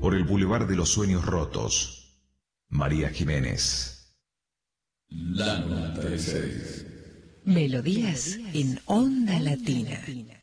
por el Boulevard de los Sueños Rotos. María Jiménez. La 96. Melodías en Onda Latina.